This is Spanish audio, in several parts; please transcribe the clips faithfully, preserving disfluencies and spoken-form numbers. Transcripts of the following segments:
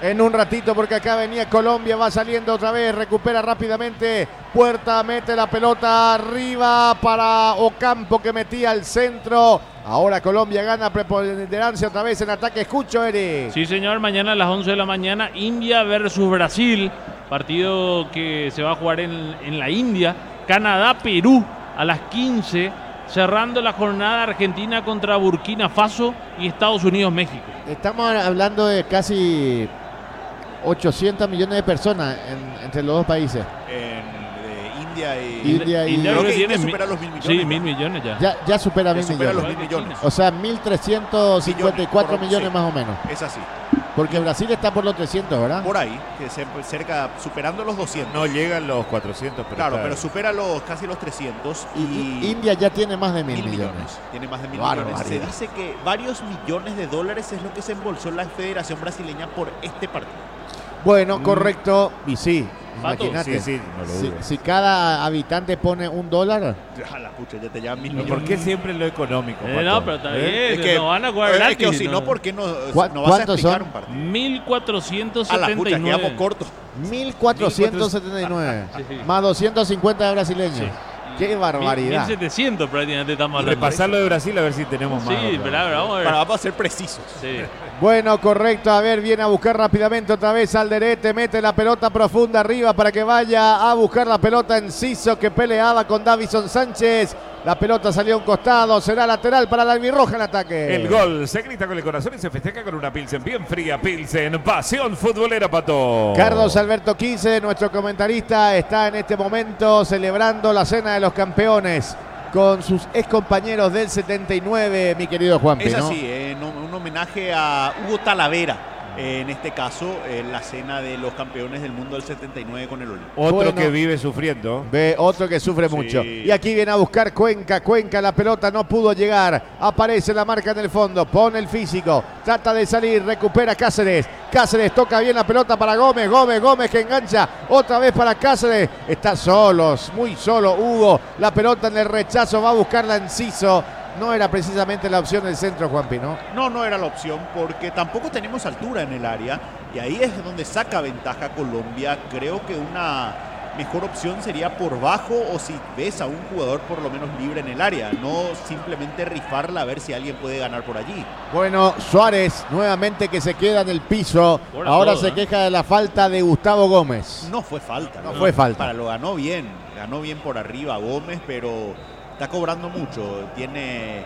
en un ratito, porque acá venía Colombia, va saliendo otra vez, recupera rápidamente Puerta, mete la pelota arriba para Ocampo, que metía al centro. Ahora Colombia gana preponderancia otra vez en ataque. Escucho, Eric. Sí, señor, mañana a las once de la mañana, India versus Brasil, partido que se va a jugar en, en la India. Canadá-Perú a las quince, cerrando la jornada Argentina contra Burkina Faso y Estados Unidos-México. Estamos hablando de casi ochocientos millones de personas en, entre los dos países. En, de India y... India y... India creo que tiene India supera los mil millones. Sí, ya. mil millones ya. Ya, ya supera Ya mil supera millones. los mil millones. O sea, mil trescientos cincuenta y cuatro Millones, millones sí. más o menos. Es así. Porque Brasil está por los trescientos, ¿verdad? Por ahí, que se, cerca, superando los doscientos. No llegan los cuatrocientos, pero Claro, está- pero supera los casi los trescientos. Y, Y, India ya tiene más de mil, mil millones. millones. Tiene más de mil Barbaridad. millones. Se dice que varios millones de dólares es lo que se embolsó la Federación Brasileña por este partido. Bueno, Mm. correcto. Y sí, Pato, imagínate. Sí, sí, no lo si, dudo. si cada habitante pone un dólar, Ya la pucha, ya te llevan mil No, millones. ¿por qué siempre lo económico? Eh, Pato? no, pero está ¿Eh? bien, no van a jugar es que gratis, si no. no, ¿por qué no, ¿Cuá- no vas a cuántos explicar son? un partido? mil cuatrocientos A la setenta pucha, y quedamos nueve. cortos. mil cuatrocientos setenta y nueve. Sí, sí. Más doscientos cincuenta de brasileños. Sí. Qué barbaridad. mil setecientos prácticamente estamos hablando. Repasarlo de Brasil a ver si tenemos más. Sí, pero a ver, vamos a ver. Para, vamos a ser precisos. Sí. Bueno, correcto. A ver, viene a buscar rápidamente otra vez Alderete. Mete la pelota profunda arriba para que vaya a buscar la pelota Enciso, que peleaba con Davison Sánchez. La pelota salió a un costado. Será lateral para la albirroja en ataque. El gol se grita con el corazón y se festeja con una Pilsen bien fría. Pilsen, pasión futbolera, Pato. Carlos Alberto quince, nuestro comentarista, está en este momento celebrando la cena de los campeones con sus ex compañeros del setenta y nueve, mi querido Juanpi, Es ¿no? así, eh, no- un homenaje a Hugo Talavera. eh, en este caso, en la cena de los campeones del mundo del setenta y nueve con el Olímpico. Otro Bueno. que vive sufriendo. Ve otro que sufre Sí. mucho. Y aquí viene a buscar Cuenca. Cuenca, la pelota no pudo llegar. Aparece la marca en el fondo. Pone el físico. Trata de salir. Recupera Cáceres. Cáceres toca bien la pelota para Gómez. Gómez, Gómez que engancha. Otra vez para Cáceres. Está solo, muy solo Hugo. La pelota en el rechazo. Va a buscarla Enciso. No era precisamente la opción del centro, Juanpi, ¿no? No, no era la opción porque tampoco tenemos altura en el área y ahí es donde saca ventaja Colombia. Creo que una mejor opción sería por bajo o si ves a un jugador por lo menos libre en el área, no simplemente rifarla a ver si alguien puede ganar por allí. Bueno, Suárez nuevamente que se queda en el piso. Ahora Ahora todo, se ¿eh? queja de la falta de Gustavo Gómez. No fue falta. No fue falta. Para lo ganó bien, ganó bien por arriba Gómez, pero está cobrando mucho. Tiene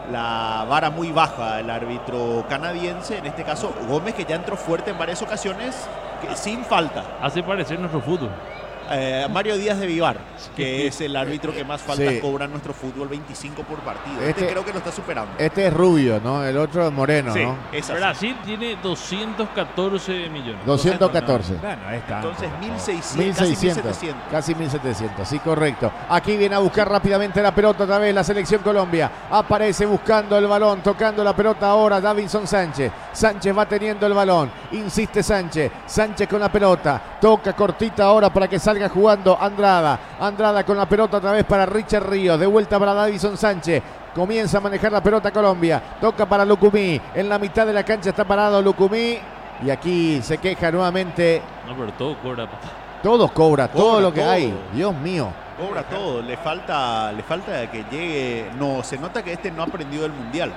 la vara muy baja el árbitro canadiense, en este caso Gómez, que ya entró fuerte en varias ocasiones que, sin falta. Hace parecer nuestro fútbol. Eh, Mario Díaz de Vivar, que es el árbitro que más faltas Sí. cobra en nuestro fútbol, veinticinco por partido. Este, Este- creo que lo está superando. Este es rubio, ¿no? El otro es moreno, Sí, ¿no? es así. Brasil tiene doscientos catorce millones. doscientos catorce. Bueno, es tanto. Entonces mil mil seiscientos, casi mil seiscientos, setecientos. casi mil setecientos, sí, correcto. Aquí viene a buscar rápidamente la pelota otra vez la selección Colombia. Aparece buscando el balón, tocando la pelota ahora Davinson Sánchez. Sánchez va teniendo el balón, insiste Sánchez. Sánchez con la pelota, toca cortita ahora para que salga jugando Andrada. Andrada con la pelota otra vez para Richard Ríos, de vuelta para Davinson Sánchez. Comienza a manejar la pelota Colombia, toca para Lucumí. En la mitad de la cancha está parado Lucumí. Y aquí se queja nuevamente. No, pero todo cobra. Todos cobra, todo Cobra lo que todo. hay. Dios mío. Cobra todo, le falta, le falta que llegue. No, se nota que este no ha aprendido el mundial.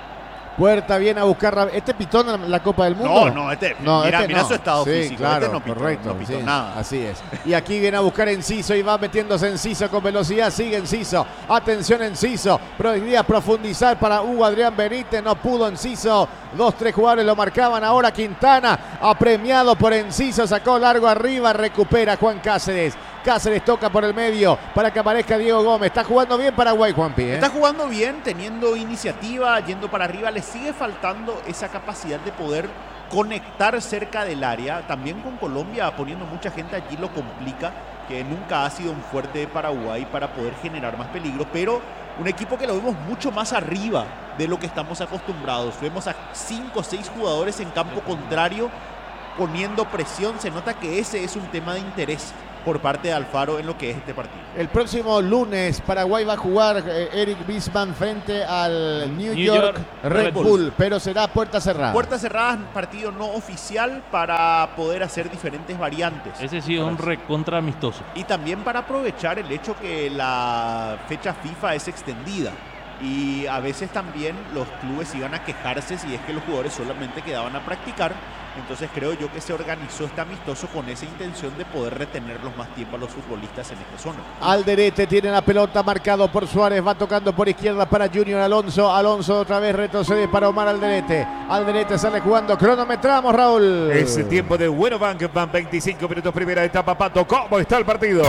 Puerta viene a buscar. ra- ¿Este pitó en la, la Copa del Mundo? No, no, este, No, mira, este mira no. su estado Sí, físico. claro, este no pitó, correcto, no pitó sí, nada. así es. Y aquí viene a buscar Enciso y va metiéndose Enciso con velocidad. Sigue Enciso. Atención Enciso. Podría profundizar para Hugo Adrián Benítez. No pudo Enciso. Dos, tres jugadores lo marcaban. Ahora Quintana, apremiado por Enciso. Sacó largo arriba. Recupera Juan Cáceres. Cáceres toca por el medio para que aparezca Diego Gómez. Está jugando bien Paraguay, Juanpi, ¿eh? Está jugando bien, teniendo iniciativa, yendo para arriba. Le sigue faltando esa capacidad de poder conectar cerca del área. También con Colombia poniendo mucha gente allí lo complica, que nunca ha sido un fuerte de Paraguay para poder generar más peligro. Pero un equipo que lo vemos mucho más arriba de lo que estamos acostumbrados. Vemos a cinco o seis jugadores en campo contrario poniendo presión. Se nota que ese es un tema de interés por parte de Alfaro en lo que es este partido. El próximo lunes Paraguay va a jugar eh, Eric Bisman frente al New, New York, York Red, Red Bull, Bulls. pero será puerta cerrada. Puertas cerradas, partido no oficial para poder hacer diferentes variantes. Ese sí es un recontra amistoso. Y también para aprovechar el hecho que la fecha FIFA es extendida. Y a veces también los clubes iban a quejarse si es que los jugadores solamente quedaban a practicar. Entonces creo yo que se organizó este amistoso con esa intención de poder retenerlos más tiempo a los futbolistas en esta zona. Alderete tiene la pelota, marcado por Suárez, va tocando por izquierda para Junior Alonso. Alonso otra vez retrocede para Omar Alderete. Alderete sale jugando, cronometramos, Raúl. Ese tiempo de Bueno Bank, van veinticinco minutos, primera etapa, Pato. ¿Cómo está el partido?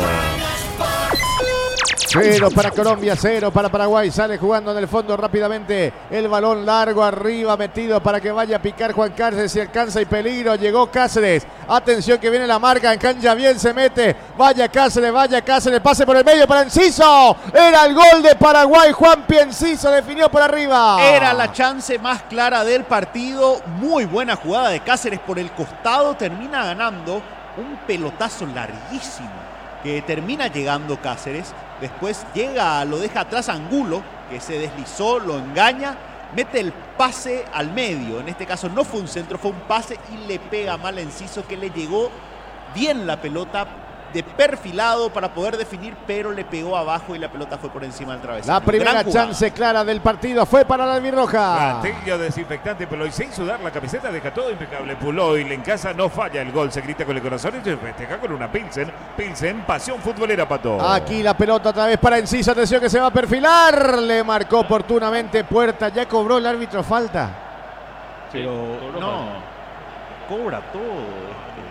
Cero para Colombia, cero para Paraguay. Sale jugando en el fondo rápidamente. El balón largo arriba metido para que vaya a picar Juan Cáceres. Si alcanza y peligro. Llegó Cáceres. Atención que viene la marca. En cancha bien se mete. Vaya Cáceres, vaya Cáceres. Pase por el medio para Enciso. Era el gol de Paraguay. Juan Enciso definió por arriba. Era la chance más clara del partido. Muy buena jugada de Cáceres por el costado. Termina ganando un pelotazo larguísimo que termina llegando Cáceres. Después llega, lo deja atrás Angulo, que se deslizó, lo engaña, mete el pase al medio. En este caso no fue un centro, fue un pase y le pega mal a Enciso, que le llegó bien la pelota de perfilado para poder definir, pero le pegó abajo y la pelota fue por encima del travesaño. La primera chance clara del partido fue para la albirroja. Gatillo desinfectante, Puloy sin sudar la camiseta, deja todo impecable. Puloy en casa no falla el gol, se grita con el corazón y se festeja con una Pilsen. Pilsen, pasión futbolera, Pato. Aquí la pelota otra vez para Enciso, atención que se va a perfilar. Le marcó oportunamente Puerta, ya cobró el árbitro falta. Pero cobró no, falta. cobra todo. Este,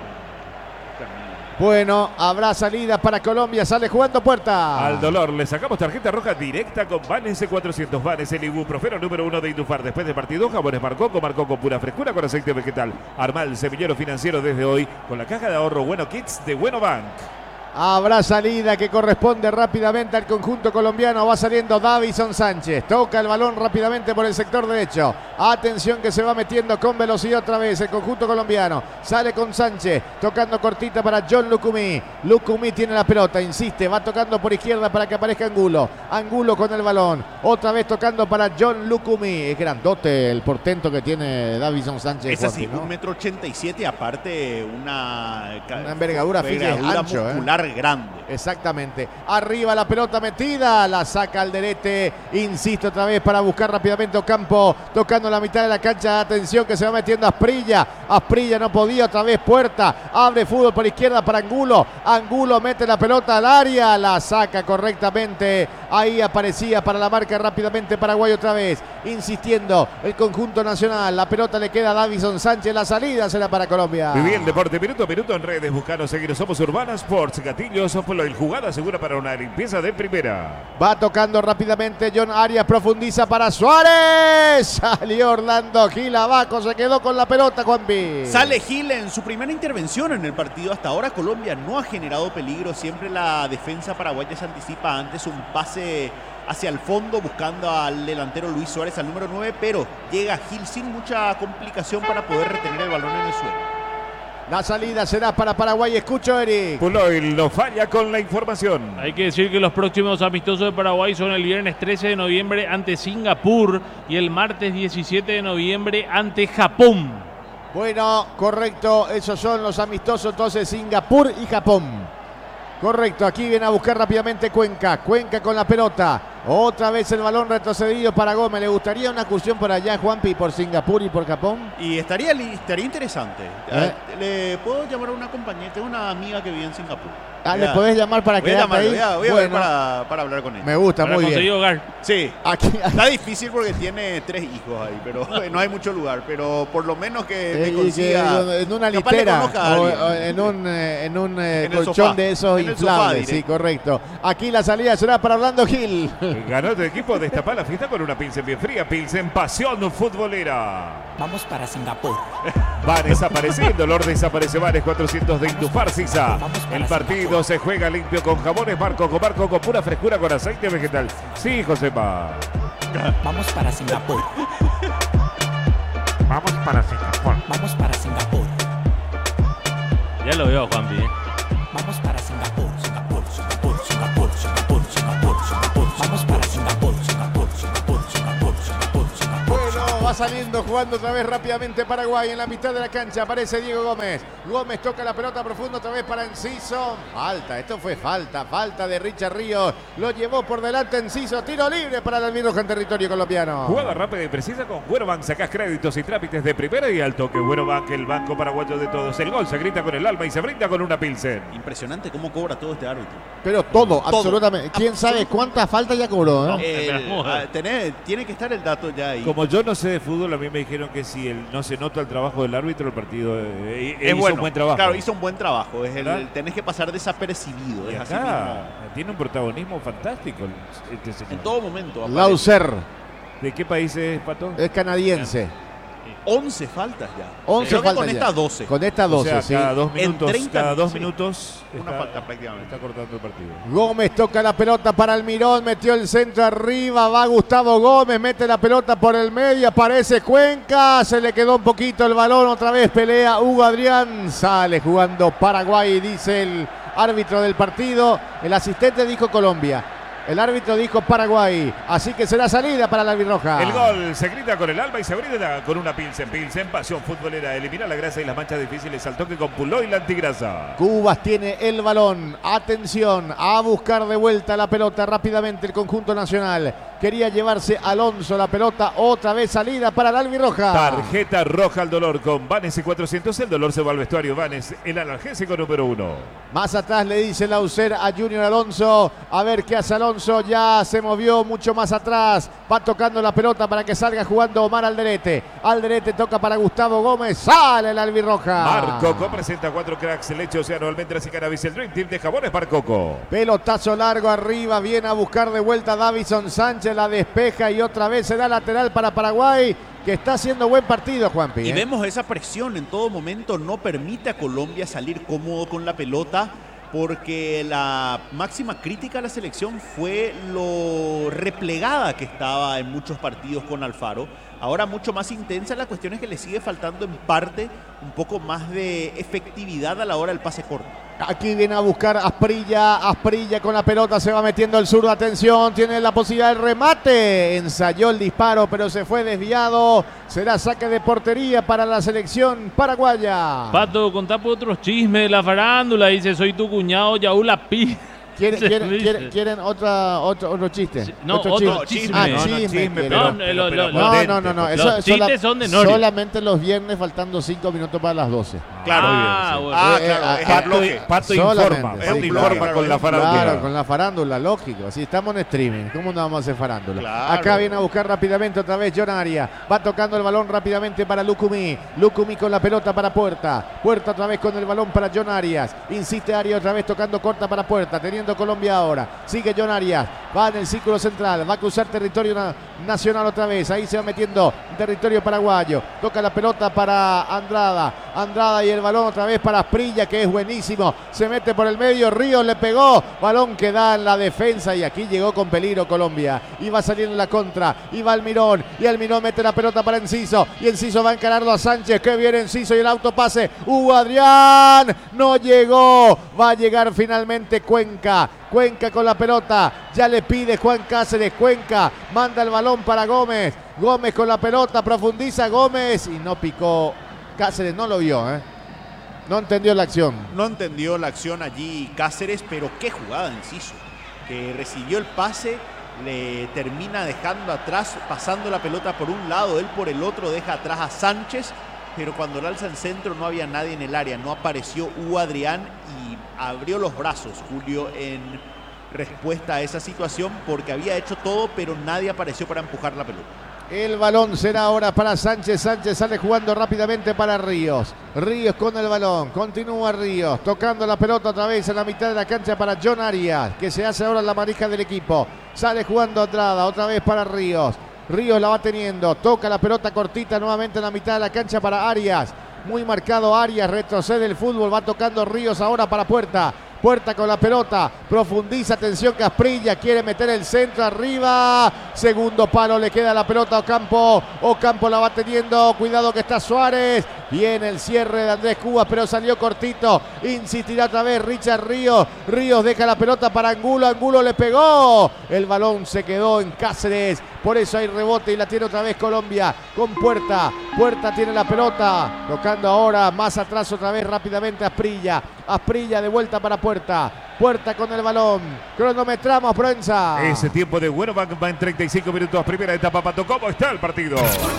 Bueno, habrá salida para Colombia, sale jugando Puerta. Al dolor le sacamos tarjeta roja directa con Vanesse cuatrocientos. Vanesse, el ibuprofeno número uno de Indufar. Después del partido, jabones Marcoco, marcó con pura frescura con aceite vegetal. Arma el semillero financiero desde hoy con la caja de ahorro Bueno Kids de Bueno Bank. Habrá salida que corresponde rápidamente al conjunto colombiano. Va saliendo Davison Sánchez. Toca el balón rápidamente por el sector derecho. Atención que se va metiendo con velocidad otra vez el conjunto colombiano. Sale con Sánchez. Tocando cortita para John Lucumí. Lucumí tiene la pelota. Insiste. Va tocando por izquierda para que aparezca Angulo. Angulo con el balón. Otra vez tocando para John Lucumí. Es grandote el portento que tiene Davison Sánchez. Es así, ¿no? un metro ochenta y siete, aparte una, Una envergadura física ancho, muscular ¿eh? grande. Exactamente. Arriba la pelota metida. La saca Alderete. Insiste otra vez para buscar rápidamente Ocampo. Tocando la mitad de la cancha. Atención que se va metiendo Asprilla. Asprilla no podía. Otra vez Puerta. Abre fútbol por izquierda para Angulo. Angulo mete la pelota al área. La saca correctamente. Ahí aparecía para la marca rápidamente Paraguay otra vez. Insistiendo el conjunto nacional. La pelota le queda a Davison Sánchez. La salida será para Colombia. Viví el deporte minuto a minuto en redes. Buscanos, seguiros. Somos Urbana Sports. Gatillos, Puloy, jugada segura para una limpieza de primera. Va tocando rápidamente John Arias, profundiza para Suárez. Salió Orlando Gil abajo, se quedó con la pelota Juanpi. Sale Gil en su primera intervención en el partido. Hasta ahora Colombia no ha generado peligro. Siempre la defensa paraguaya se anticipa antes un pase hacia el fondo buscando al delantero Luis Suárez, al número nueve, pero llega Gil sin mucha complicación para poder retener el balón en el suelo. La salida será para Paraguay, escucho Eric. Puloy no falla con la información. Hay que decir que los próximos amistosos de Paraguay son el viernes trece de noviembre ante Singapur y el martes diecisiete de noviembre ante Japón. Bueno, correcto, esos son los amistosos entonces Singapur y Japón. Correcto, aquí viene a buscar rápidamente Cuenca. Cuenca con la pelota. Otra vez el balón retrocedido para Gómez. ¿Le gustaría una excursión por allá, Juanpi, por Singapur y por Japón? Y estaría, estaría interesante. ¿Eh? Le puedo llamar a una compañera, tengo una amiga que vive en Singapur. Ah, Voy ¿le a- podés llamar para Voy a quedarte llamarlo, ahí? voy a, voy a Bueno, ver para, para hablar con él. me gusta, Para muy conseguir bien. hogar. Sí, Aquí, está difícil porque tiene tres hijos ahí, pero no hay mucho lugar. Pero por lo menos que Eh, me y consiga... que en una capaz le litera conozca a o, alguien. o en un, eh, en un eh, En el colchón sofá. de esos En el sofá inflables. Sí, directo. correcto. Aquí la salida será para Orlando Gil. Ganó tu equipo, destapa la fiesta con una Pilsen bien fría. Pilsen, pasión futbolera. Vamos para Singapur. Va desapareciendo, Lord desaparece Vares cuatrocientos de Indufar Sisa. El partido se juega limpio con jabones Marco, con Marco, con pura frescura, con aceite vegetal. Sí, Josepa. Vamos para Singapur. Vamos para Singapur. Vamos para Singapur. Ya lo veo, Juanpi. ¿eh? Vamos para Singapur. Va saliendo, jugando otra vez rápidamente Paraguay en la mitad de la cancha. Aparece Diego Gómez. Gómez toca la pelota profunda otra vez para Enciso. Falta, esto fue falta. Falta de Richard Ríos. Lo llevó por delante Enciso. Tiro libre para el albirroja en territorio colombiano. Jugada rápida y precisa con Buerobank. Sacás créditos y trámites de primera y al toque. Buerobank, el banco paraguayo de todos. El gol se grita con el alma y se brinda con una Pilsen. Impresionante cómo cobra todo este árbitro. Pero todo, Todo. absolutamente. ¿Quién sabe cuántas faltas ya cobró? ¿eh? El- ah, tenés- tiene que estar el dato ya ahí. Como yo no sé de fútbol, a mí me dijeron que si el, no se nota el trabajo del árbitro, el partido eh, es hizo bueno. un buen trabajo. Claro, hizo un buen trabajo. Es el, ¿Verdad? tenés que pasar desapercibido. Y Es así acá mismo. tiene un protagonismo fantástico este señor. En todo momento. aparece. Lauser ¿De qué país es, Pato? es canadiense. once faltas ya. once Creo que faltas con ya. estas doce. Con estas O doce, sea, sí. cada dos En minutos, treinta cada dos sí. minutos Una está- falta prácticamente. está cortando el partido. Gómez toca la pelota para Almirón, metió el centro arriba, va Gustavo Gómez, mete la pelota por el medio, aparece Cuenca, se le quedó un poquito el balón, otra vez pelea Hugo Adrián, sale jugando Paraguay, dice el árbitro del partido, el asistente dijo Colombia. El árbitro dijo Paraguay, así que será salida para la albirroja. El gol se grita con el alma y se brinda con una Pilsen. Pilsen, pasión futbolera. Elimina la grasa y las manchas difíciles al toque con Puló y la antigrasa. Cubas tiene el balón. Atención a buscar de vuelta la pelota rápidamente el conjunto nacional. Quería llevarse Alonso la pelota. Otra vez salida para la albirroja. Tarjeta roja al dolor con Vanes y cuatrocientos. El dolor se va al vestuario. Vanes, el analgésico número uno. Más atrás le dice Lauser a Junior Alonso. A ver qué hace Alonso. Ya se movió mucho más atrás. Va tocando la pelota para que salga jugando Omar Alderete. Alderete toca para Gustavo Gómez. Sale la albirroja. Marcoco presenta cuatro cracks. Leche, Océano, Almendras y Cannabis. El Dream Team de jabones Marcoco. Pelotazo largo arriba. Viene a buscar de vuelta Davison Sánchez. La despeja y otra vez se da lateral para Paraguay, que está haciendo buen partido, Juanpi. Y ¿eh? vemos esa presión en todo momento, no permite a Colombia salir cómodo con la pelota, porque la máxima crítica a la selección fue lo replegada que estaba en muchos partidos con Alfaro. Ahora mucho más intensa, la cuestión es que le sigue faltando en parte un poco más de efectividad a la hora del pase corto. Aquí viene a buscar Asprilla, Asprilla con la pelota, se va metiendo el zurdo, atención, tiene la posibilidad del remate, ensayó el disparo pero se fue desviado, será saque de portería para la selección paraguaya. Pato, contá por otros chismes de la farándula, dice, soy tu cuñado, Yaú la pi. ¿Quieren, Se quieren, dice. quieren, quieren otra, otro, otro chiste? Sí, no, otro chisme. Ah, No, no, chisme. chisme, quieren. No, pero- lo- pero- lo- pero lo- No, potente, no, no, no. potente. Eso, Los sola- chistes son de Nori. solamente los viernes faltando cinco minutos para las doce. Claro, Ah, bien, sí. bueno. Ah, Eh, claro, ah, es ah, el bloque. Pato Solamente, informa. sí, Pato claro. informa con la farándula. Claro, con la farándula, lógico. Si estamos en streaming, ¿cómo no vamos a hacer farándula? Claro. Acá viene a buscar rápidamente otra vez John Arias. Va tocando el balón rápidamente para Lucumí. Lucumí con la pelota para Puerta. Puerta otra vez con el balón para John Arias. Insiste Arias otra vez tocando corta para Puerta. Teniendo Colombia ahora. Sigue John Arias. Va en el círculo central. Va a cruzar territorio na- nacional otra vez. Ahí se va metiendo territorio paraguayo. Toca la pelota para Andrada. Andrada y el balón otra vez para Asprilla, que es buenísimo. Se mete por el medio. Ríos le pegó. Balón que da en la defensa. Y aquí llegó con peligro Colombia. Y va saliendo en la contra. Y va Almirón. Y Almirón mete la pelota para Enciso. Y Enciso va a encararlo a Sánchez. Que viene Enciso y el autopase. Hugo Adrián. No llegó. Va a llegar finalmente Cuenca. Cuenca con la pelota. Ya le pide Juan Cáceres. Cuenca manda el balón para Gómez. Gómez con la pelota. Profundiza Gómez. Y no picó. Cáceres no lo vio, ¿eh? No entendió la acción. No entendió la acción allí Cáceres, pero qué jugada Enciso, que recibió el pase, le termina dejando atrás, pasando la pelota por un lado, él por el otro deja atrás a Sánchez, pero cuando la alza en centro no había nadie en el área, no apareció Hugo Adrián y abrió los brazos Julio en respuesta a esa situación porque había hecho todo, pero nadie apareció para empujar la pelota. El balón será ahora para Sánchez. Sánchez sale jugando rápidamente para Ríos. Ríos con el balón. Continúa Ríos. Tocando la pelota otra vez en la mitad de la cancha para John Arias, que se hace ahora la manija del equipo. Sale jugando Andrada. Otra vez para Ríos. Ríos la va teniendo. Toca la pelota cortita nuevamente en la mitad de la cancha para Arias. Muy marcado Arias. Retrocede el fútbol. Va tocando Ríos ahora para Puerta. Puerta con la pelota, profundiza, atención Asprilla, quiere meter el centro arriba, segundo palo, le queda la pelota a Ocampo, Ocampo la va teniendo, cuidado que está Suárez, viene el cierre de Andrés Cubas, pero salió cortito, insistirá otra vez Richard Ríos, Ríos deja la pelota para Angulo, Angulo le pegó, el balón se quedó en Cáceres, por eso hay rebote y la tiene otra vez Colombia con Puerta. Puerta tiene la pelota, tocando ahora más atrás otra vez rápidamente Asprilla. Asprilla de vuelta para Puerta. Puerta con el balón. Cronometramos, Proenza. Ese tiempo de Wenobank va en treinta y cinco minutos. Primera etapa, Pato. ¿Cómo está el partido?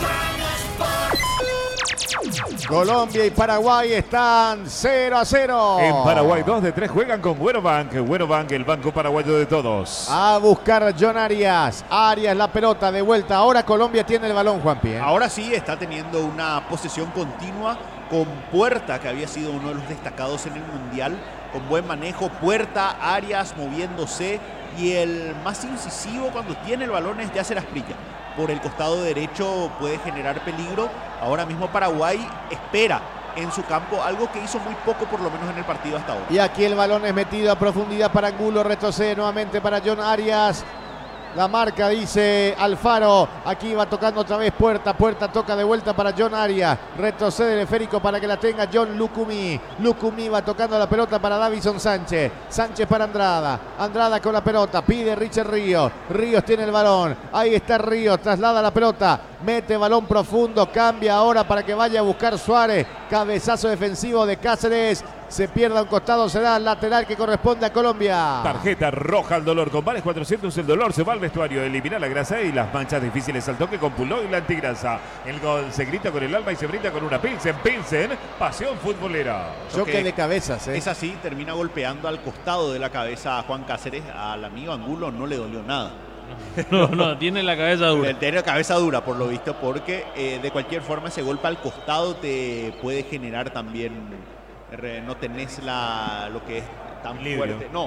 Colombia y Paraguay están cero a cero. En Paraguay, dos de tres juegan con Wenobank. Wenobank, el banco paraguayo de todos. A buscar John Arias. Arias la pelota de vuelta. Ahora Colombia tiene el balón, Juanpi. ¿eh? Ahora sí está teniendo una posesión continua con Puerta, que había sido uno de los destacados en el Mundial. Con buen manejo, Puerta, Arias moviéndose. Y el más incisivo cuando tiene el balón es Yasser Asprilla. Por el costado derecho puede generar peligro. Ahora mismo Paraguay espera en su campo, algo que hizo muy poco por lo menos en el partido hasta ahora. Y aquí el balón es metido a profundidad para Angulo, retrocede nuevamente para John Arias. La marca dice Alfaro, aquí va tocando otra vez Puerta, Puerta toca de vuelta para John Arias, retrocede el esférico para que la tenga John Lucumí, Lucumí va tocando la pelota para Davison Sánchez, Sánchez para Andrada, Andrada con la pelota, pide Richard Ríos, Ríos tiene el balón, ahí está Ríos, traslada la pelota, mete balón profundo, cambia ahora para que vaya a buscar Suárez, cabezazo defensivo de Cáceres. Se pierde a un costado, se da al lateral que corresponde a Colombia. Tarjeta roja al dolor. Con Vales cuatrocientos el dolor se va al vestuario. Elimina la grasa y las manchas difíciles al toque con Puló y la antigrasa. El gol se grita con el alma y se brinda con una Pilsen. Pilsen, pasión futbolera. Choque Okay. de cabezas. ¿eh? Es así, termina golpeando al costado de la cabeza a Juan Cáceres. Al amigo Angulo no le dolió nada. No, no, tiene la cabeza dura. Tiene la cabeza dura por lo visto, porque eh, de cualquier forma ese golpe al costado te puede generar también... No tenés la, lo que es tan Equilibrio. fuerte. No,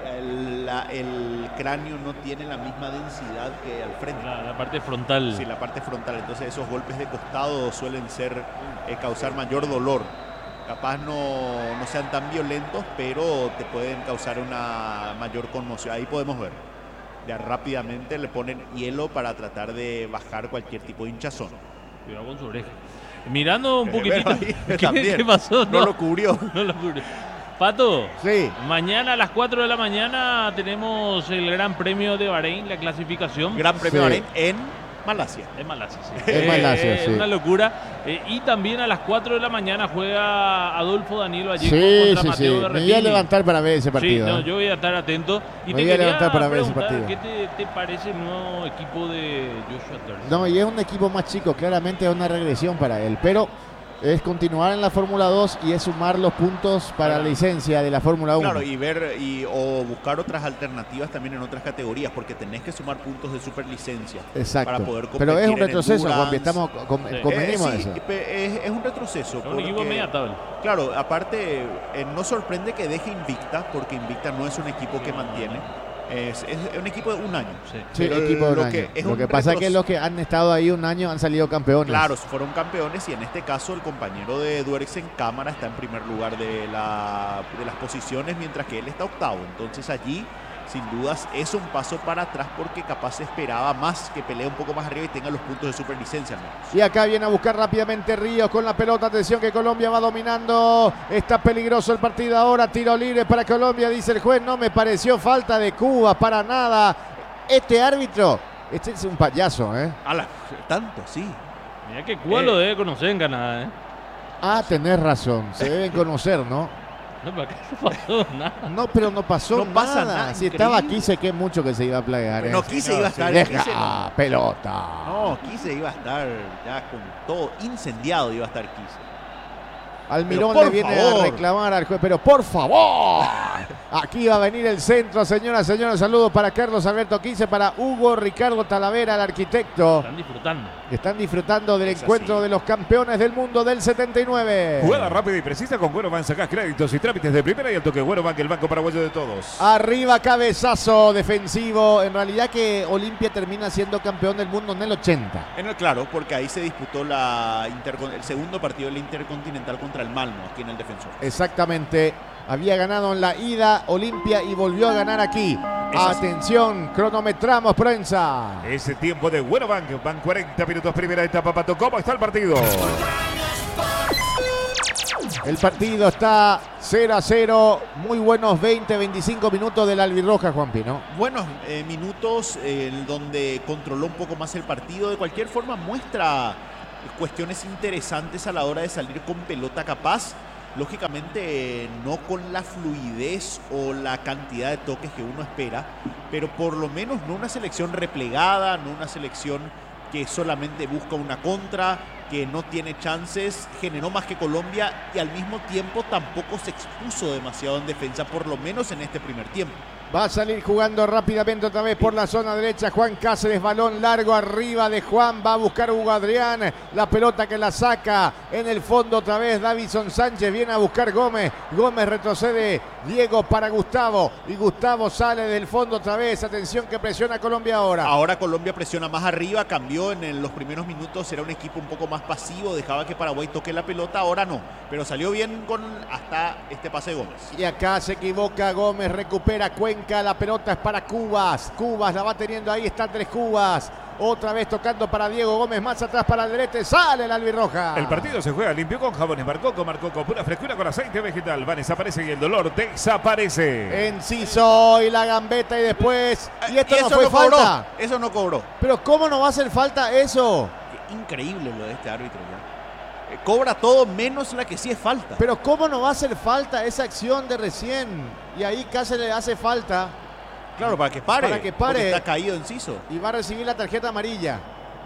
el, la- el cráneo no tiene la misma densidad que al frente. La, la parte frontal. Sí, la parte frontal. Entonces esos golpes de costado suelen ser eh, causar mayor dolor. Capaz no, no sean tan violentos, pero te pueden causar una mayor conmoción. Ahí podemos ver. Ya rápidamente le ponen hielo para tratar de bajar cualquier tipo de hinchazón. Cuidado con su oreja. Mirando un Eh, poquitito. pero ahí ¿Qué, también. qué pasó? No lo cubrió. No lo cubrió. Pato, Sí. mañana a las cuatro de la mañana tenemos el Gran Premio de Bahrein, la clasificación. Gran Premio Sí. Bahrein en Malasia. Es Malasia, sí. Es Malasia, Eh, sí. Una locura. Eh, y también a las cuatro de la mañana juega Adolfo Danilo allí Sí, contra sí, Mateo sí. Me Berrettini. voy a levantar para ver ese partido. Sí, no, ¿eh? yo voy a estar atento. Y Me te voy a quería levantar para ver ese preguntar, partido. ¿qué te, te parece el nuevo equipo de Joshua Turner? No, y es un equipo más chico, claramente es una regresión para él, pero es continuar en la Fórmula dos y es sumar los puntos para Claro. la licencia de la Fórmula uno. Claro, y ver y, o buscar otras alternativas también en otras categorías, porque tenés que sumar puntos de superlicencia Exacto. para poder competir. Pero es un en retroceso, endurance. Juanpi, estamos con- Sí. convenimos Eh, de sí, eso. pe- es, es un retroceso. Es un equipo porque, media tabla. claro, aparte, eh, no sorprende que deje Invicta, porque Invicta no es un equipo que mantiene. Es, es un equipo de un año. Sí. Sí, Pero equipo de un lo año. que es Lo un que pasa es que retroceso- los que han estado ahí un año han salido campeones. Claro, fueron campeones y en este caso el compañero de Durex en cámara está en primer lugar de, la, de las posiciones, mientras que él está octavo. Entonces allí, sin dudas, es un paso para atrás porque capaz se esperaba más que pelee un poco más arriba y tenga los puntos de superlicencia al menos. Y acá viene a buscar rápidamente Ríos con la pelota. Atención que Colombia va dominando. Está peligroso el partido ahora. Tiro libre para Colombia, dice el juez. No me pareció falta de Cuba para nada. Este árbitro, este es un payaso, ¿eh? ¡Hala! Tanto, sí. Mira que Cuba Eh. lo debe conocer en Canadá, ¿eh? Ah, tenés razón. Se deben conocer, ¿no? No, pero acá no pasó nada. No, pero no pasó No pasa nada. nada, Si estaba increíble. aquí, sé que mucho que se iba a plagar. ¿eh? No, Quise iba a estar. Deja, Quise no. pelota. No, Quise iba a estar ya con todo incendiado, iba a estar Quise. Almirón Pero le por viene favor. a reclamar al juez, pero por favor. Aquí va a venir el centro, señoras, señores. Saludos para Carlos Alberto Quince, para Hugo Ricardo Talavera, el arquitecto. Están disfrutando. Están disfrutando del Es encuentro así. de los campeones del mundo del setenta y nueve. Jugada rápida y precisa con Wenobank. Sacás créditos y trámites de primera y al toque Wenobank, el banco paraguayo de todos. Arriba, cabezazo defensivo. En realidad que Olimpia termina siendo campeón del mundo en el ochenta. En el claro, porque ahí se disputó la intercon- el segundo partido del Intercontinental contra el Malmo, aquí en el Defensor. Exactamente. Había ganado en la ida Olimpia y volvió a ganar aquí. Es así. Atención, cronometramos, prensa. Ese tiempo de Wenobank. Van cuarenta minutos primera etapa, Pato. ¿Cómo está el partido? El partido está cero a cero, muy buenos veinte, veinticinco minutos del albirroja, Juanpi, ¿no? Buenos eh, minutos eh, donde controló un poco más el partido. De cualquier forma muestra cuestiones interesantes a la hora de salir con pelota capaz. Lógicamente no con la fluidez o la cantidad de toques que uno espera, pero por lo menos no una selección replegada, no una selección que solamente busca una contra, que no tiene chances, generó más que Colombia y al mismo tiempo tampoco se expuso demasiado en defensa, por lo menos en este primer tiempo. Va a salir jugando rápidamente otra vez por la zona derecha Juan Cáceres, balón largo arriba de Juan, va a buscar Hugo Adrián, la pelota que la saca en el fondo otra vez Davinson Sánchez, viene a buscar Gómez, Gómez retrocede, Diego para Gustavo y Gustavo sale del fondo otra vez, atención que presiona Colombia ahora. Ahora Colombia presiona más arriba, cambió en el, los primeros minutos, era un equipo un poco más pasivo, dejaba que Paraguay toque la pelota, ahora no, pero salió bien con hasta este pase de Gómez. Y acá se equivoca Gómez, recupera Cuenca. La pelota es para Cubas. Cubas la va teniendo ahí, están tres Cubas. Otra vez tocando para Diego Gómez, más atrás para el derecho, sale el albirroja. El partido se juega limpio con jabones Marcoco, Marcoco pura frescura con aceite vegetal. Va, desaparece y el dolor desaparece. Enciso y la gambeta y después. Y esto y no eso fue no falta. Cobró, eso no cobró. Pero ¿cómo no va a hacer falta eso? Qué increíble lo de este árbitro ya. Eh, cobra todo menos la que sí es falta. Pero ¿cómo no va a hacer falta esa acción de recién? Y ahí casi le hace falta. Claro, para que pare. Para que pare. Está caído Enciso. Y va a recibir la tarjeta amarilla.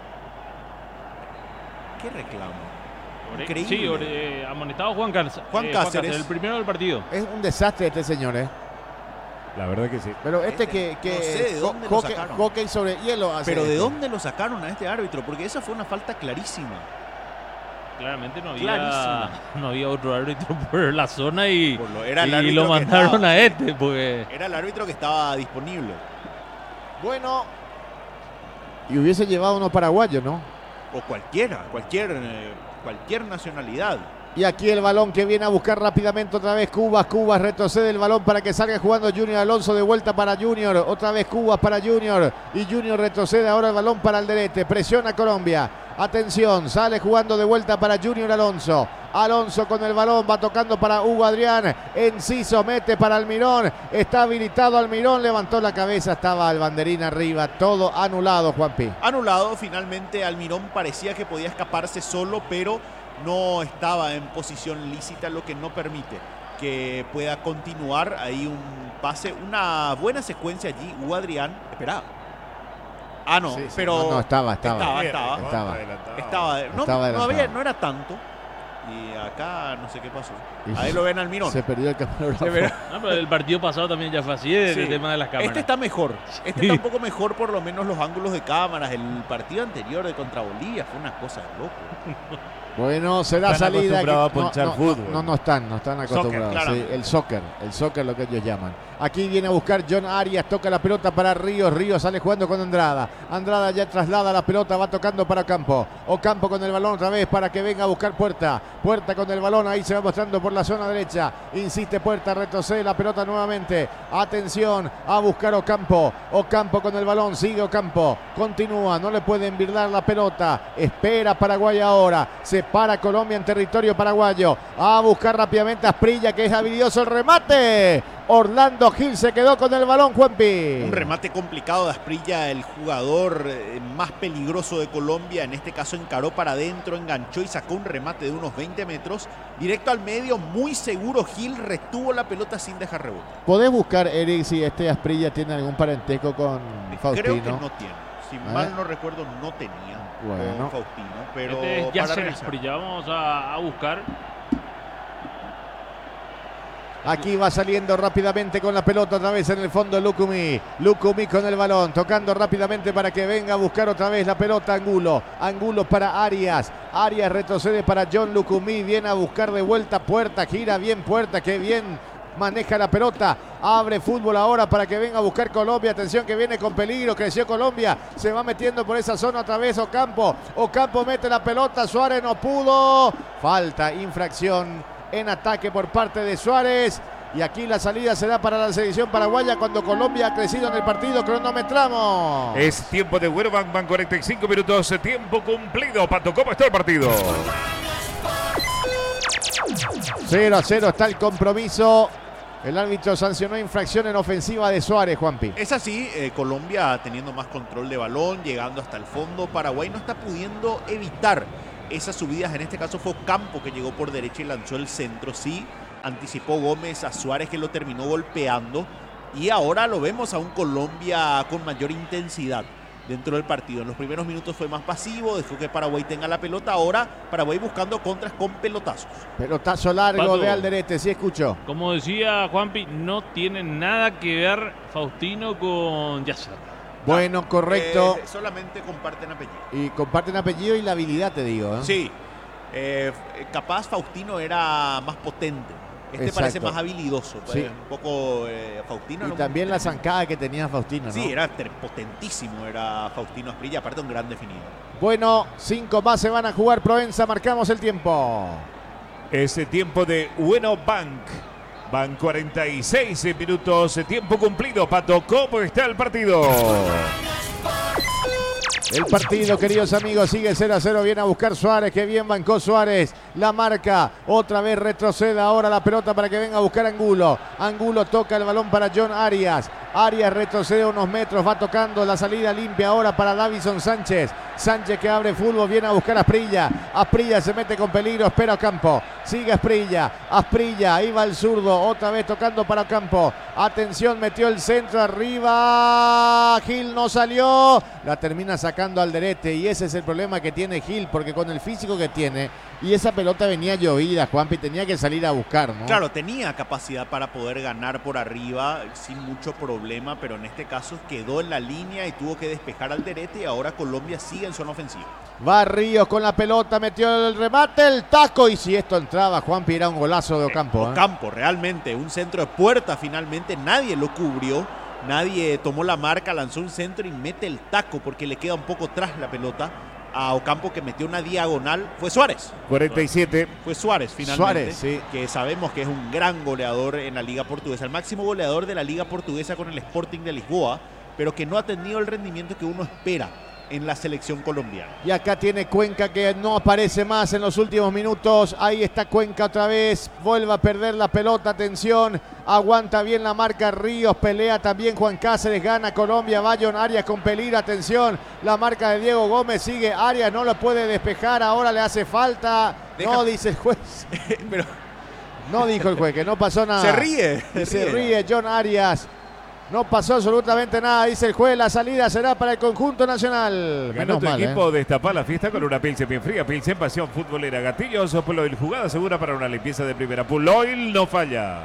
¿Qué reclamo? Increíble. Sí, eh, amonestado Juan, Car Juan, eh, Cáceres. Juan Cáceres, el primero del partido. Es un desastre este señor, ¿eh? La verdad que sí. Pero este que, que no sé de dónde lo hockey, sacaron. hockey sobre hielo hace. Pero ¿de esto. dónde lo sacaron a este árbitro? Porque esa fue una falta clarísima. Claramente no había, Clarísima. no había otro árbitro por la zona y, Por lo, era el y árbitro lo que mandaron estaba- a este. Porque Era el árbitro que estaba disponible. Bueno. Y hubiese llevado uno paraguayo, ¿no? O cualquiera, cualquier, eh, cualquier nacionalidad. Y aquí el balón que viene a buscar rápidamente otra vez Cubas. Cubas retrocede el balón para que salga jugando Junior Alonso, de vuelta para Junior. Otra vez Cubas para Junior. Y Junior retrocede ahora el balón para el Alderete. Presiona Colombia. Atención, sale jugando de vuelta para Junior Alonso. Alonso con el balón, va tocando para Hugo Adrián. Enciso mete para Almirón. Está habilitado Almirón, levantó la cabeza, estaba el banderín arriba. Todo anulado, Juanpi. Anulado, finalmente Almirón parecía que podía escaparse solo, pero no estaba en posición lícita, lo que no permite que pueda continuar. Ahí un pase, una buena secuencia allí. Hugo Adrián, espera. Ah, no, Sí, sí, pero no, no, estaba, estaba. Estaba, Bien, estaba. Estaba. adelantado. Estaba, no, Estaba no, había- adelantado. no era tanto. Y acá no sé qué pasó. Y Ahí lo ven Almirón. Se perdió el camarógrafo. no, pero el partido pasado también ya fue así, el Sí. tema de las cámaras. Este está mejor. Este Sí. está un poco mejor, por lo menos los ángulos de cámaras. El partido anterior de contra Bolivia fue una cosa de loco. Bueno, será Están salida. acostumbrados aquí- a ponchar no, no, fútbol. No, no están, no están acostumbrados. Soccer, Sí, claro. el soccer, el soccer lo que ellos llaman. Aquí viene a buscar John Arias, toca la pelota para Ríos, Ríos sale jugando con Andrada. Andrada ya traslada la pelota, va tocando para Ocampo. Ocampo con el balón otra vez para que venga a buscar Puerta. Puerta con el balón, ahí se va mostrando por la zona derecha. Insiste Puerta, retrocede la pelota nuevamente. Atención a buscar Ocampo. Ocampo con el balón, sigue Ocampo. Continúa, no le pueden virdar la pelota. Espera Paraguay ahora. Se para Colombia en territorio paraguayo. A buscar rápidamente a Asprilla, que es habilidoso el remate. Orlando Gil se quedó con el balón, Juanpi. Un remate complicado de Asprilla, el jugador eh, más peligroso de Colombia. En este caso encaró para adentro, enganchó y sacó un remate de unos veinte metros. Directo al medio, muy seguro. Gil retuvo la pelota sin dejar rebote. ¿Podés buscar, Eric, si este Asprilla tiene algún parentesco con Faustino? Creo que no tiene. Si Ah. mal no recuerdo, no tenía Bueno. con Faustino. Pero Este es para Yasser revisar. Asprilla. Vamos a, a buscar. Aquí va saliendo rápidamente con la pelota otra vez en el fondo Lucumí. Lucumí con el balón, tocando rápidamente para que venga a buscar otra vez la pelota Angulo. Angulo para Arias. Arias retrocede para John Lucumí. Viene a buscar de vuelta Puerta. Gira bien Puerta, que bien maneja la pelota. Abre fútbol ahora para que venga a buscar Colombia. Atención que viene con peligro. Creció Colombia. Se va metiendo por esa zona otra vez Ocampo. Ocampo mete la pelota. Suárez no pudo. Falta, infracción en ataque por parte de Suárez. Y aquí la salida será para la selección paraguaya cuando Colombia ha crecido en el partido. Cronometramos. Es tiempo de Werban, van cuarenta y cinco minutos, tiempo cumplido. Pato, ¿cómo está el partido? cero a cero está el compromiso. El árbitro sancionó infracción en ofensiva de Suárez, Juanpi. Es así, eh, Colombia teniendo más control de balón, llegando hasta el fondo. Paraguay no está pudiendo evitar esas subidas. En este caso fue Ocampo que llegó por derecha y lanzó el centro. Sí, anticipó Gómez a Suárez, que lo terminó golpeando. Y ahora lo vemos a un Colombia con mayor intensidad dentro del partido. En los primeros minutos fue más pasivo, dejó que Paraguay tenga la pelota. Ahora Paraguay buscando contras con pelotazos. Pelotazo largo Pato, de Alderete, sí escuchó. Como decía Juanpi, no tiene nada que ver Faustino con Yasser. Bueno, correcto. Eh, solamente comparten apellido. Y comparten apellido y la habilidad, te digo. ¿eh? Sí, eh, capaz Faustino era más potente. Este Exacto. parece más habilidoso, pues, Sí. un poco eh, Faustino. Y lo- también la zancada que tenía Faustino, ¿no? Sí, era ter- potentísimo, era Faustino Asprilla, aparte un gran definidor. Bueno, cinco más se van a jugar. Provenza, marcamos el tiempo. Ese tiempo de Bueno Bank. Van cuarenta y seis minutos, tiempo cumplido. Pato, ¿cómo está el partido? El partido, queridos amigos, sigue cero a cero. Viene a buscar Suárez, que bien bancó Suárez. La marca, otra vez retrocede ahora la pelota para que venga a buscar Angulo. Angulo toca el balón para John Arias. Arias retrocede unos metros, va tocando la salida limpia ahora para Davison Sánchez. Sánchez que abre fútbol, viene a buscar a Asprilla. Asprilla se mete con peligro, espera Ocampo. Sigue Asprilla, Asprilla, ahí va el zurdo, otra vez tocando para Ocampo. Atención, metió el centro arriba. Gil no salió, la termina sacando Alderete y ese es el problema que tiene Gil, porque con el físico que tiene y esa pelota venía llovida, Juanpi, tenía que salir a buscar, ¿no? Claro, tenía capacidad para poder ganar por arriba sin mucho problema, pero en este caso quedó en la línea y tuvo que despejar al Alderete y ahora Colombia sigue en zona ofensiva. Va Ríos con la pelota, metió el remate, el taco y si esto entraba, Juanpi, era un golazo de Ocampo. ¿eh? Ocampo, realmente, un centro de puerta finalmente, nadie lo cubrió, nadie tomó la marca, lanzó un centro y mete el taco porque le queda un poco tras la pelota a Ocampo, que metió una diagonal. Fue Suárez. cuarenta y siete. Fue Suárez finalmente, Suárez, sí. que sabemos que es un gran goleador en la Liga Portuguesa, el máximo goleador de la Liga Portuguesa con el Sporting de Lisboa, pero que no ha tenido el rendimiento que uno espera en la selección colombiana. Y acá tiene Cuenca que no aparece más en los últimos minutos. Ahí está Cuenca otra vez. Vuelve a perder la pelota. Atención. Aguanta bien la marca Ríos. Pelea también Juan Cáceres. Gana Colombia. Va John Arias con peligro. Atención. La marca de Diego Gómez sigue. Arias no lo puede despejar. Ahora le hace falta. Deja- No, dice el juez. Pero No dijo el juez que no pasó nada. se ríe. Y se ríe John Arias. No pasó absolutamente nada, dice el juez. La salida será para el conjunto nacional. Ganó Menos tu mal, equipo, ¿eh? destapá la fiesta con una Pilsen bien fría. Pilsen Pasión Futbolera. Gatillos, Puloil, jugada segura para una limpieza de primera. Puloil no falla.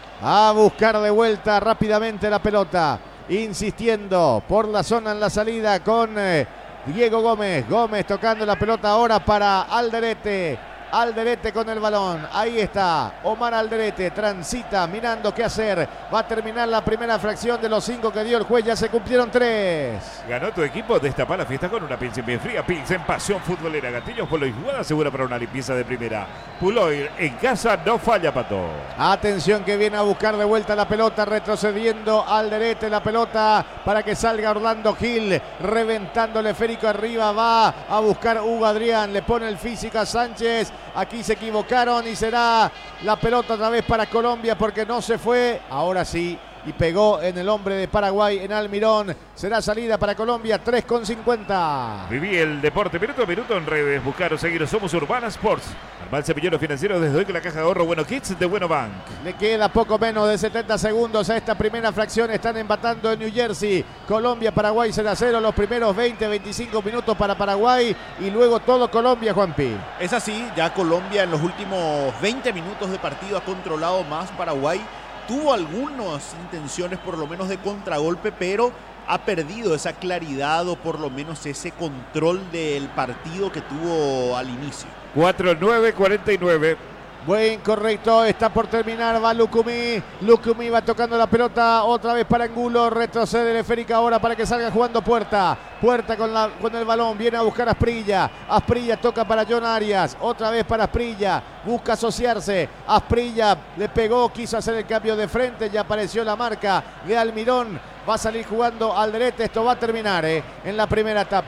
A buscar de vuelta rápidamente la pelota. Insistiendo por la zona en la salida con eh, Diego Gómez. Gómez tocando la pelota ahora para Alderete. Alderete con el balón. Ahí está Omar Alderete. Transita mirando qué hacer. Va a terminar la primera fracción de los cinco que dio el juez. Ya se cumplieron tres. Ganó tu equipo, destapá la fiesta con una Pilsen bien fría. Pilsen Pasión Futbolera. Gatillos, Puloil, jugada segura para una limpieza de primera. Puloil en casa no falla, Pato. Atención que viene a buscar de vuelta la pelota, retrocediendo Alderete la pelota para que salga Orlando Gil, reventando el esférico arriba, va a buscar Hugo Adrián, le pone el físico a Sánchez, aquí se equivocaron y será la pelota otra vez para Colombia porque no se fue, ahora sí, y pegó en el hombre de Paraguay, en Almirón, será salida para Colombia, tres con cincuenta. Viví el deporte minuto a minuto en redes. Buscar o seguir. Somos Urbana Sports. Armar semillero financiero desde hoy con la caja de ahorro Bueno Kids de Bueno Bank. Le queda poco menos de setenta segundos a esta primera fracción. Están empatando en New Jersey. Colombia, Paraguay cero a cero. Los primeros veinte, veinticinco minutos para Paraguay. Y luego todo Colombia, Juanpi. Es así, ya Colombia en los últimos veinte minutos de partido ha controlado más. Paraguay tuvo algunas intenciones por lo menos de contragolpe, pero ha perdido esa claridad o por lo menos ese control del partido que tuvo al inicio. cuatro nueve cuarenta y nueve. Buen correcto, está por terminar, va Lucumí, Lucumí va tocando la pelota otra vez para Angulo, retrocede el esférica ahora para que salga jugando Puerta, Puerta con, la, con el balón, viene a buscar a Asprilla, Asprilla toca para John Arias, otra vez para Asprilla, busca asociarse, Asprilla le pegó, quiso hacer el cambio de frente, ya apareció la marca de Almirón, va a salir jugando Alderete, esto va a terminar eh, en la primera etapa.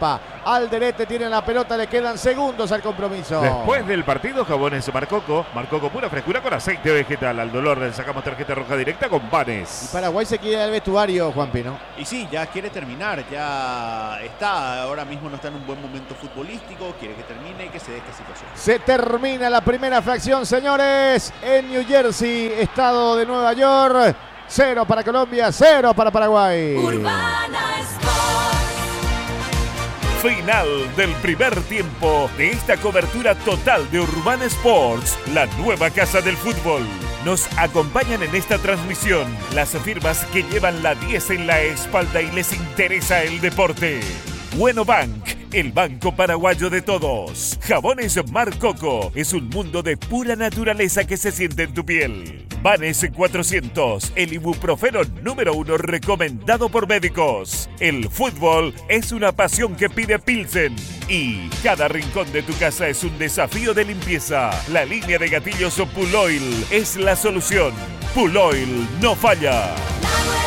Alderete tiene la pelota, le quedan segundos al compromiso. Después del partido, Jabones Marcoco. Marcoco pura frescura con aceite vegetal. Al dolor le sacamos tarjeta roja directa con Vanes. Y Paraguay se quiere al vestuario, Juanpi, ¿no? Y sí, ya quiere terminar, ya está, ahora mismo no está en un buen momento futbolístico, quiere que termine y que se dé esta situación. Se termina la primera fracción, señores, en New Jersey, estado de Nueva York. Cero para Colombia, cero para Paraguay. Urbana Sport. Final del primer tiempo de esta cobertura total de Urbana Sports, la nueva casa del fútbol. Nos acompañan en esta transmisión las firmas que llevan la diez en la espalda y les interesa el deporte. Bueno Bank, el banco paraguayo de todos. Jabones Marcoco, es un mundo de pura naturaleza que se siente en tu piel. Vanes cuatrocientos, el ibuprofeno número uno recomendado por médicos. El fútbol es una pasión que pide Pilsen. Y cada rincón de tu casa es un desafío de limpieza. La línea de gatillos Puloil es la solución. Puloil no falla.